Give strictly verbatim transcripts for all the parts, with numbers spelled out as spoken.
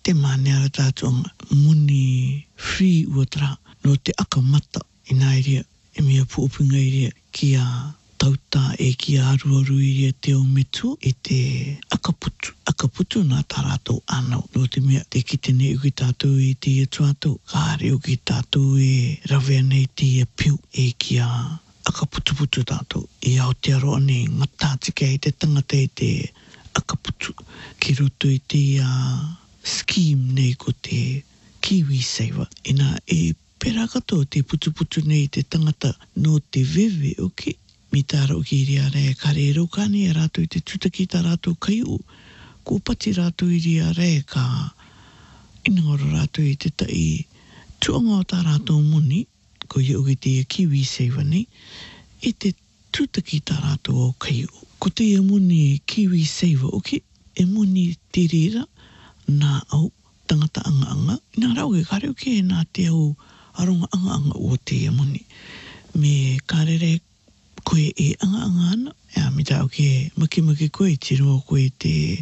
te mānea tātou muni free uatra no te akamata i nā iria e mea puupinga iria ki a tauta e ki a aruaru iria te o metu e te akaputu. Akaputu nā tā rātou anau. No te mea te kitene uki tātou i te ia tuatou, ka are uki tātou e rawea nei te ia piu e ki a akaputuputu tātou. E Aotearoa nei ngata tika i te tangata i te akaputu ki roto i te uh, scheme nei ko te KiwiSaver. E nā e pera katoa te putuputu nei te tangata no te vewe o okay? Mi tāra o ki ria rea kare e raukane a rātou i te tutaki tā rātou kai u. Ko pati rātou i ria rea ka inangoro rātou i te tai tuanga o tā rātou muni, ko i uki te KiwiSaver nei, e te tutaki tā rātou o kai u. Ko te e muni KiwiSaver, okay? E muni te rira nā au tangata anga anga. Nā rau e kare o ke nā te au aronga anga anga o te e muni. Me karere koe e anga anga ana. Ea mi tau ke maki maki koe tiro koe te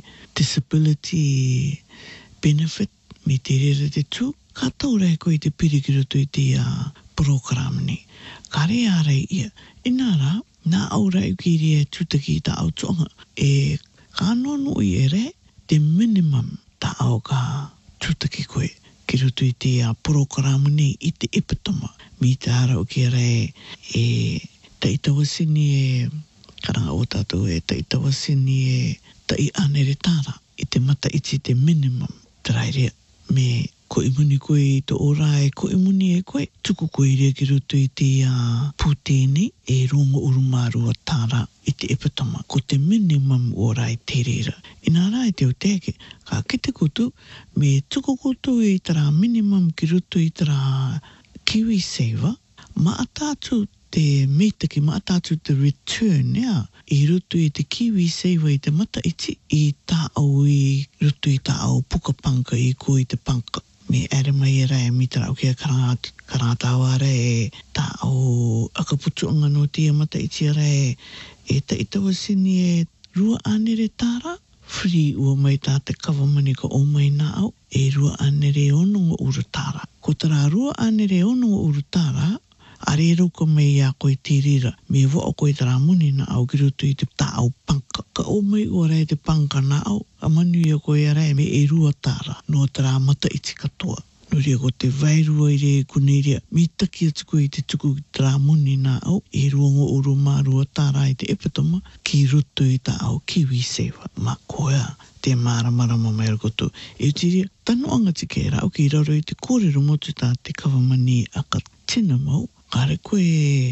disability benefit me te rere te tū. Ka taurei koe te pirikiroto i te uh, program ni. Kare a rei ia. E nā rā, nā aura i ki rea tūtaki ta au tuanga. E ka nono i e re te minimum ta au ka tūtaki koe. Ki roto i te uh, program ni i te epitoma. Mi te ara o ki rei e taitawasini e karanga o tātou e taitawasini e tai anere tāra i te mata iti te minimum trairea me ko imuni koe i te ora e ko imuni e koe tuku koe rea ki roto i te uh, pūtene e rongo urumārua tāra i te epitoma ko te minimum ora i te rera i nā rā i te o teke ka kite kutu me tuku kutu i tara minimum ki roto i tara KiwiSaver ma atātu te meitaki ma atātu te return ea i roto i te KiwiSaver i te mata iti i tā au i roto i tā au pukapanka i ko i te panka me ere mai e rai mi tara o kia karangatāwara e tā au akaputuanga no tia mata iti a rai e ta itawasini e rua anere tāra free ua mai tā te kawamani ka o mai nā au e rua anere ononga uru tāra ko tara rua anere ononga uru tāra are rauka mai a koe te rira me wa o koe tara muni na au ki roto i te tā au panka ka o mai o rai te panka na au a manu i a koe a rai me e rua tāra no tara mata iti katoa no rea ko te vairua i re kunerea mi taki atu koe i te tuku tara muni na au e ruango uru mārua tāra i te epitoma ki roto i tā au KiwiSaver ma koea te māramarama mai rakoto e utiria tano anga tike rau ki raro i te kōrero motu tā te kawamani a ka tina mau kare koe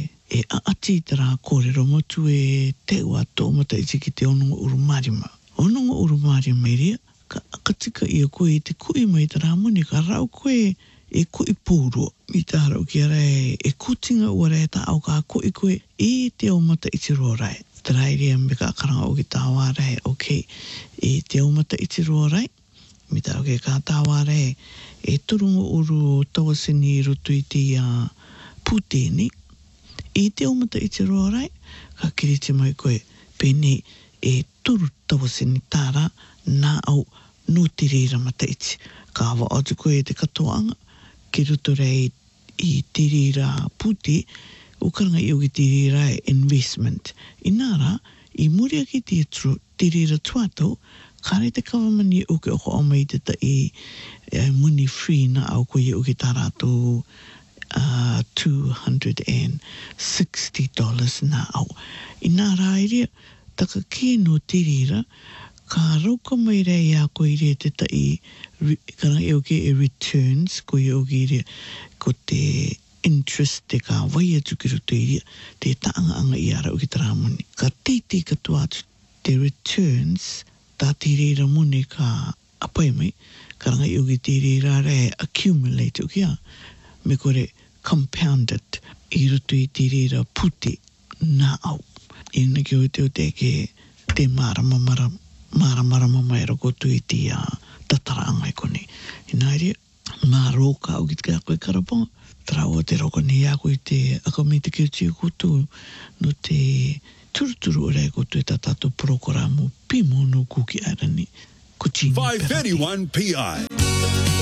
e aati tara kōrero motu e te ua tō mata i tiki te ononga urumarima. Ononga urumarima i rea, ka akatika ia koe i te kui mai tara muni, ka rau koe e kui pūrua. Mi tā rau ki ara e, e kutinga ua rea ta au ka kui koe e te o mata i te roa rai. Tara i rea me ka akaranga o ki tā wā rai, ok, e te o mata i te roa rai. Mi tā rau ki ka tā wā rai, e turunga uru tawasini i roto i te uh, pūtene, i te omata i te roa rai, ka kiriti mai koe, pene e turu tawasini tāra, nā au no te reira mata iti. Ka awa atu koe te katoanga, ki roto rei i te reira pūte, o karanga i oki te reira investment. I nāra, i muri aki te, te reira tuatau, kare te kawamani o ke oko oma i te ta i e, muni free na au koe i oki tā rātou Uh, two hundred sixty dollars nā au. I nā rāirea, taka ki no te rira, ka rauka mai rei a koe rea te tai, kana e oke e returns, koe e oke rea, ko te interest te ka wai atu ki roto i rea, te taanga anga i ara o ki tara muni. Ka teitei katoa atu te returns, tā te rira muni ka apai mai, karanga i oke te rira rea accumulate o kia, me kore compounded i roto i te rira puti nā au. I na ki o te o te ke te māramamara, māramarama mai rakotu i te uh, tataraanga i kone. I nā rea, mā roka au ki te koe karaponga, trao te roka ni a koe te akami te kiuti o kutu no te turuturu o rea kotu e tā tātou prokoramu pimo no kuki arani. five thirty-one P I